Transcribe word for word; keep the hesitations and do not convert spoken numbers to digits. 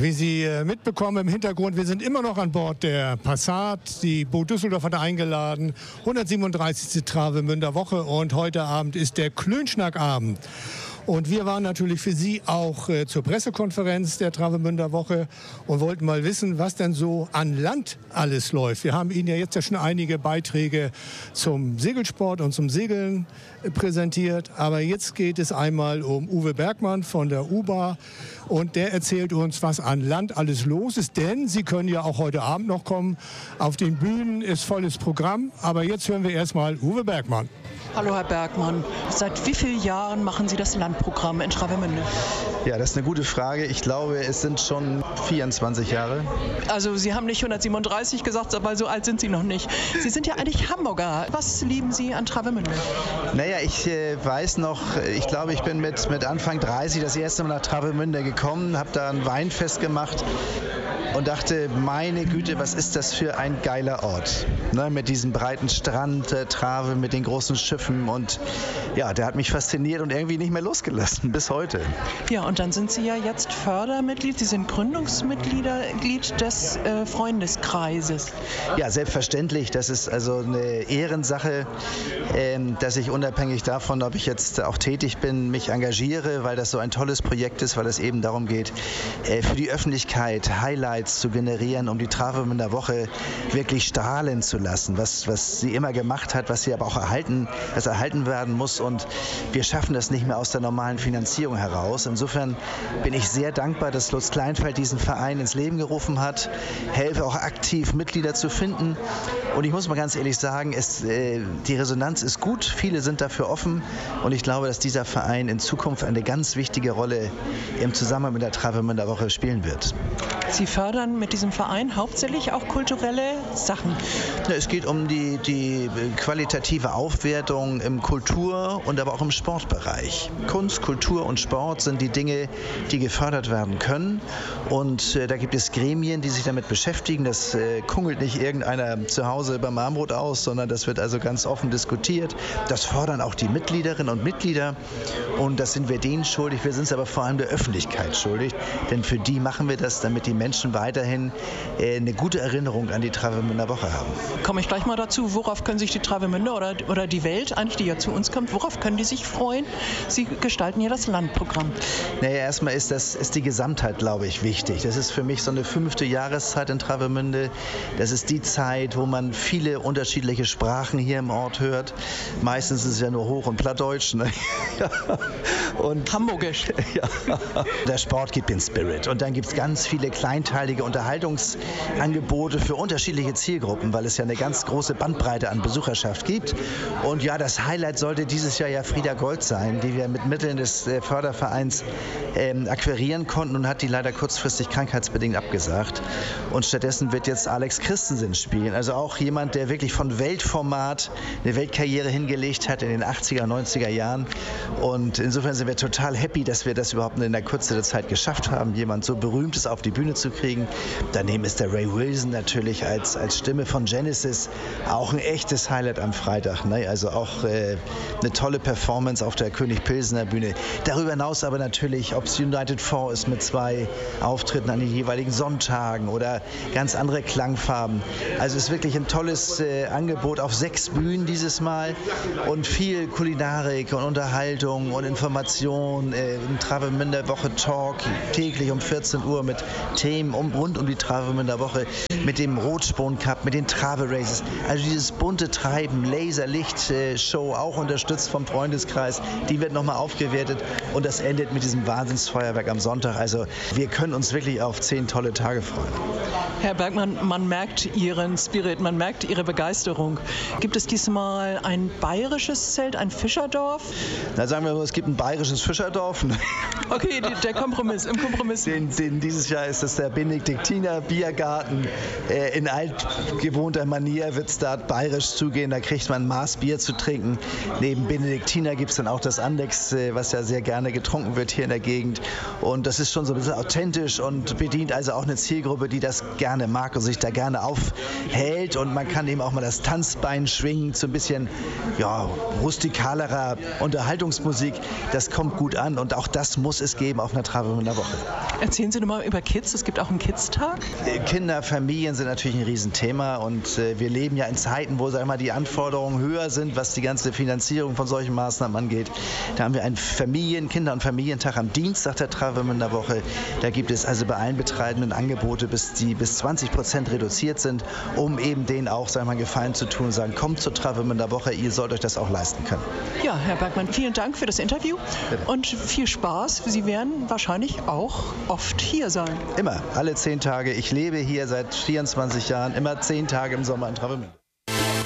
Wie Sie mitbekommen im Hintergrund, wir sind immer noch an Bord der Passat. Die Boot Düsseldorf hat eingeladen. hundertsiebenunddreißigste Travemünder Woche und heute Abend ist der Klönschnack-Abend. Und wir waren natürlich für Sie auch äh, zur Pressekonferenz der Travemünder Woche und wollten mal wissen, was denn so an Land alles läuft. Wir haben Ihnen ja jetzt ja schon einige Beiträge zum Segelsport und zum Segeln äh, präsentiert. Aber jetzt geht es einmal um Uwe Bergmann von der U B A. Und der erzählt uns, was an Land alles los ist. Denn Sie können ja auch heute Abend noch kommen. Auf den Bühnen ist volles Programm. Aber jetzt hören wir erstmal Uwe Bergmann. Hallo Herr Bergmann, seit wie vielen Jahren machen Sie das Landprogramm in Travemünde? Ja, das ist eine gute Frage. Ich glaube, es sind schon vierundzwanzig Jahre. Also Sie haben nicht hundertsiebenunddreißig gesagt, aber so alt sind Sie noch nicht. Sie sind ja eigentlich Hamburger. Was lieben Sie an Travemünde? Naja, ich äh, weiß noch, ich glaube, ich bin mit, mit Anfang dreißig das erste Mal nach Travemünde gekommen, habe da ein Weinfest gemacht und dachte, meine Güte, was ist das für ein geiler Ort. Ne, mit diesem breiten Strand, äh, Trave, mit den großen Schiffen und ja, der hat mich fasziniert und irgendwie nicht mehr losgelassen, bis heute. Ja, und dann sind Sie ja jetzt Fördermitglied, Sie sind Gründungsmitglied des äh, Freundeskreises. Ja, selbstverständlich, das ist also eine Ehrensache, äh, dass ich unabhängig davon, ob ich jetzt auch tätig bin, mich engagiere, weil das so ein tolles Projekt ist, weil es eben darum geht, äh, für die Öffentlichkeit Highlights zu generieren, um die Travemünder Woche wirklich strahlen zu lassen, was, was sie immer gemacht hat, was sie aber auch erhalten, das erhalten werden muss und wir schaffen das nicht mehr aus der normalen Finanzierung heraus. Insofern bin ich sehr dankbar, dass Lutz Kleinfeld diesen Verein ins Leben gerufen hat, helfe auch aktiv Mitglieder zu finden und ich muss mal ganz ehrlich sagen, es, äh, die Resonanz ist gut, viele sind dafür offen und ich glaube, dass dieser Verein in Zukunft eine ganz wichtige Rolle im Zusammenhang mit der Travemünder Woche spielen wird. Sie fördern mit diesem Verein hauptsächlich auch kulturelle Sachen. Ja, es geht um die, die qualitative Aufwertung im Kultur- und aber auch im Sportbereich. Kunst, Kultur und Sport sind die Dinge, die gefördert werden können. Und äh, da gibt es Gremien, die sich damit beschäftigen. Das äh, kungelt nicht irgendeiner zu Hause beim Armbrot aus, sondern das wird also ganz offen diskutiert. Das fordern auch die Mitgliederinnen und Mitglieder. Und das sind wir denen schuldig. Wir sind es aber vor allem der Öffentlichkeit schuldig. Denn für die machen wir das, damit die Menschen weiterhin äh, eine gute Erinnerung an die Travemünder Woche haben. Komme ich gleich mal dazu. Worauf können sich die Travemünder oder, oder die Welt, eigentlich die ja zu uns kommt, worauf können die sich freuen? Sie gestalten ja das Landprogramm. Naja, erstmal ist, das, ist die Gesamtheit, glaube ich, wichtig. Das ist für mich so eine fünfte Jahreszeit in Travemünde. Das ist die Zeit, wo man viele unterschiedliche Sprachen hier im Ort hört. Meistens ist es ja nur Hoch- und Plattdeutsch. Ne? und Hamburgisch. Ja. Der Sport gibt den Spirit. Und dann gibt es ganz viele kleinteilige Unterhaltungsangebote für unterschiedliche Zielgruppen, weil es ja eine ganz große Bandbreite an Besucherschaft gibt. Und ja, das Highlight sollte dieses Jahr ja Frieda Gold sein, die wir mit Mitteln des äh, Fördervereins ähm, akquirieren konnten und hat die leider kurzfristig krankheitsbedingt abgesagt. Und stattdessen wird jetzt Alex Christensen spielen. Also auch jemand, der wirklich von Weltformat eine Weltkarriere hingelegt hat in den achtziger, neunziger Jahren. Und insofern sind wir total happy, dass wir das überhaupt in der Kürze der Zeit geschafft haben, jemand so Berühmtes auf die Bühne zu kriegen. Daneben ist der Ray Wilson natürlich als, als Stimme von Genesis auch ein echtes Highlight am Freitag. Ne? Also auch äh, eine tolle Performance auf der König Pilsener Bühne. Darüber hinaus aber natürlich, ob es United Four ist mit zwei Auftritten an den jeweiligen Sonntagen oder ganz andere Klangfarben. Also es ist wirklich ein tolles äh, Angebot auf sechs Bühnen dieses Mal und viel Kulinarik und Unterhaltung und Information. Äh, im Travemünder Woche Talk täglich um vierzehn Uhr mit Themen um, rund um die Travemünder Woche, mit dem Rotspon Cup, mit den Trave Races. Also dieses bunte Treiben, Laserlicht-Show, auch unterstützt vom Freundeskreis, die wird nochmal aufgewertet und das endet mit diesem Wahnsinnsfeuerwerk am Sonntag. Also wir können uns wirklich auf zehn tolle Tage freuen. Herr Bergmann, man merkt Ihren Spirit, man merkt Ihre Begeisterung. Gibt es diesmal ein bayerisches Zelt, ein Fischerdorf? Na, sagen wir mal, es gibt ein bayerisches Fischerdorf. Okay, die, der Kompromiss, im Kompromiss. Den, den, dieses Jahr ist es der Benediktiner Biergarten. Äh, in altgewohnter Manier wird es da bayerisch zugehen. Da kriegt man ein Maß Bier zu trinken. Neben Benediktiner gibt es dann auch das Andex, äh, was ja sehr gerne getrunken wird hier in der Gegend. Gegend. Und das ist schon so ein bisschen authentisch und bedient also auch eine Zielgruppe, die das gerne mag und sich da gerne aufhält. Und man kann eben auch mal das Tanzbein schwingen zu ein bisschen ja, rustikalerer Unterhaltungsmusik. Das kommt gut an und auch das muss es geben auf einer Travemünder Woche. Erzählen Sie doch mal über Kids. Es gibt auch einen Kids-Tag. Kinder, Familien sind natürlich ein Riesenthema und äh, wir leben ja in Zeiten, wo sag ich mal, die Anforderungen höher sind, was die ganze Finanzierung von solchen Maßnahmen angeht. Da haben wir einen Familien-, Kinder- und Familientag am Dienstag der Travemünder Woche. Da gibt es also bei allen Betreibenden Angebote, bis, die bis zwanzig Prozent reduziert sind, um eben denen auch sag ich mal, Gefallen zu tun und sagen, kommt zur Travemünder Woche, ihr sollt euch das auch leisten können. Ja, Herr Bergmann, vielen Dank für das Interview. Bitte. Und viel Spaß. Sie werden wahrscheinlich auch oft hier sein. Immer, alle zehn Tage. Ich lebe hier seit vierundzwanzig Jahren, immer zehn Tage im Sommer in Travemünde.